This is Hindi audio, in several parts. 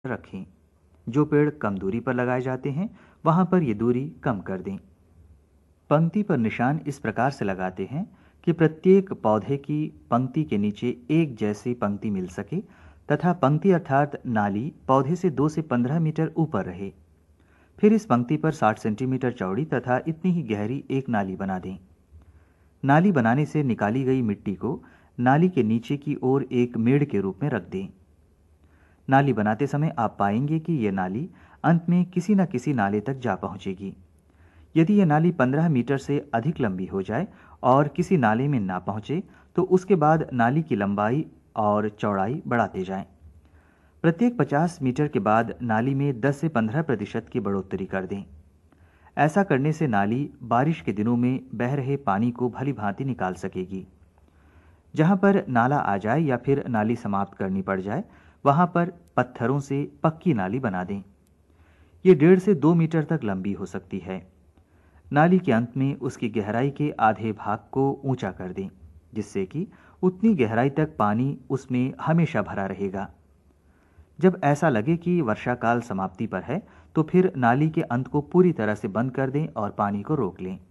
रखें। जो पेड़ कम दूरी पर लगाए जाते हैं वहां पर ये दूरी कम कर दें। पंक्ति पर निशान इस प्रकार से लगाते हैं कि प्रत्येक पौधे की पंक्ति के नीचे एक जैसी पंक्ति मिल सके तथा पंक्ति अर्थात नाली पौधे से 2 से 15 मीटर ऊपर रहे। फिर इस पंक्ति पर 60 सेंटीमीटर चौड़ी तथा इतनी ही गहरी एक नाली बना दें। नाली बनाने से निकाली गई मिट्टी को नाली के नीचे की ओर एक मेड़ के रूप में रख दें। नाली बनाते समय आप पाएंगे कि यह नाली अंत में किसी न किसी नाले तक जा पहुंचेगी। यदि यह नाली 15 मीटर से अधिक लंबी हो जाए और किसी नाले में ना पहुंचे तो उसके बाद नाली की लंबाई और चौड़ाई बढ़ाते जाएं। प्रत्येक 50 मीटर के बाद नाली में 10 से 15% की बढ़ोतरी कर दें। ऐसा करने से नाली बारिश के दिनों में बह रहे पानी को भली भांति निकाल सकेगी। जहां पर नाला आ जाए या फिर नाली समाप्त करनी पड़ जाए वहां पर पत्थरों से पक्की नाली बना दें। ये 1.5 से 2 मीटर तक लंबी हो सकती है। नाली के अंत में उसकी गहराई के आधे भाग को ऊंचा कर दें, जिससे कि उतनी गहराई तक पानी उसमें हमेशा भरा रहेगा। जब ऐसा लगे कि वर्षा काल समाप्ति पर है तो फिर नाली के अंत को पूरी तरह से बंद कर दें और पानी को रोक लें।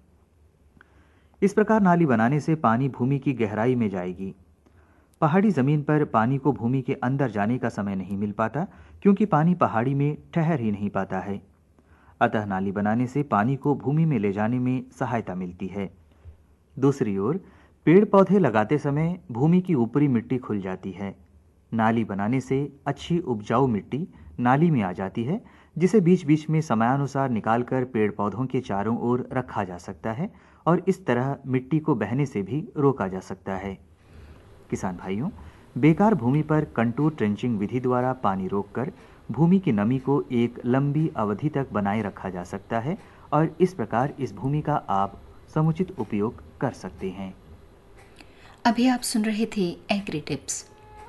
इस प्रकार नाली बनाने से पानी भूमि की गहराई में जाएगी। पहाड़ी जमीन पर पानी को भूमि के अंदर जाने का समय नहीं मिल पाता, क्योंकि पानी पहाड़ी में ठहर ही नहीं पाता है। अतः नाली बनाने से पानी को भूमि में ले जाने में सहायता मिलती है। दूसरी ओर पेड़ पौधे लगाते समय भूमि की ऊपरी मिट्टी खुल जाती है। नाली बनाने से अच्छी उपजाऊ मिट्टी नाली में आ जाती है, जिसे बीच बीच में समयानुसार निकालकर पेड़ पौधों के चारों ओर रखा जा सकता है और इस तरह मिट्टी को बहने से भी रोका जा सकता है। किसान भाइयों, बेकार भूमि पर कंटूर ट्रेंचिंग विधि द्वारा पानी रोककर भूमि की नमी को एक लंबी अवधि तक बनाए रखा जा सकता है और इस प्रकार इस भूमि का आप समुचित उपयोग कर सकते हैं। अभी आप सुन रहे थे एग्री टिप्स।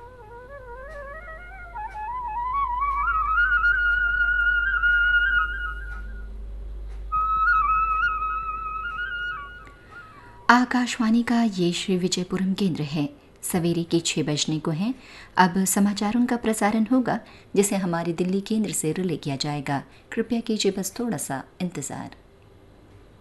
आकाशवाणी का ये श्री विजयपुरम केंद्र है। सवेरे के 6 बजने को हैं। अब समाचारों का प्रसारण होगा, जिसे हमारे दिल्ली केंद्र से रिले किया जाएगा। कृपया कीजिए बस थोड़ा सा इंतजार।